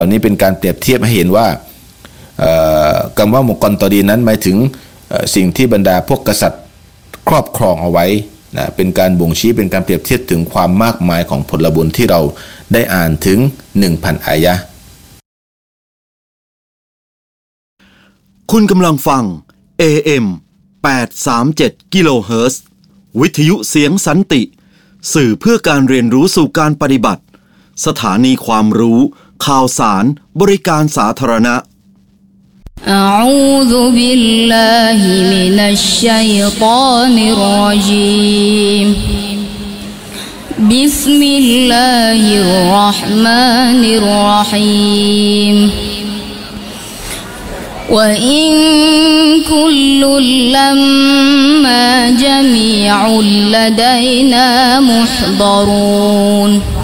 อันนี้เป็นการเปรียบเทียบให้เห็นว่าคำว่ามุกอนตอดีนั้นหมายถึงสิ่งที่บรรดาพวกกษัตริย์ครอบครองเอาไว้นะเป็นการบ่งชี้เป็นการเปรียบเทียบถึงความมากมายของผลบุญที่เราได้อ่านถึง 1,000 อายะห์คุณกำลังฟัง AM 837 กิโลเฮิรตซ์ วิทยุเสียงสันติสื่อเพื่อการเรียนรู้สู่การปฏิบัติสถานีความรู้ข่าวสารบริการสาธารณะ أعوذ بالله من الشيطان الرجيم بسم الله الرحمن الرحيم وإن كل لما جميع لدينا محضرون